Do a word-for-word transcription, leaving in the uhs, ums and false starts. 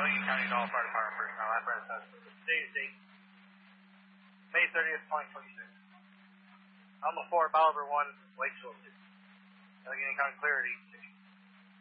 Allegheny County to all fire department personnel. Apparatus has today's date, May thirtieth, twenty twenty-six. Alma four, Bolivar one, Lake Shore two. Allegheny County Clarity, sixty.